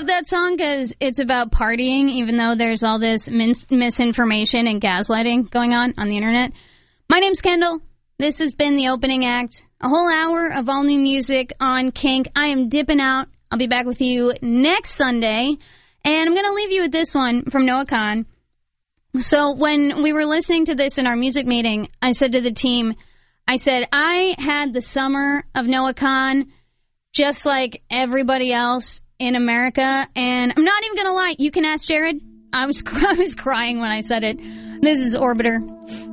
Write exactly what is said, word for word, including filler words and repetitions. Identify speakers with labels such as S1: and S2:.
S1: love that song because it's about partying, even though there's all this mis- misinformation and gaslighting going on on the internet. My name's Kendall. This has been the opening act. A whole hour of all new music on Kink. I am dipping out. I'll be back with you next Sunday. And I'm going to leave you with this one from Noah Kahan. So when we were listening to this in our music meeting, I said to the team, I said, I had the summer of Noah Kahan just like everybody else in America. And I'm not even going to lie. You can ask Jared. I was, I was crying when I said it. This is Orbiter.